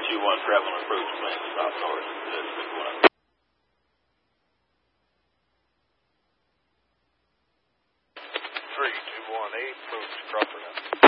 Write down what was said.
321 travel and approach plan stop north at 61. 3218, approach Crawford.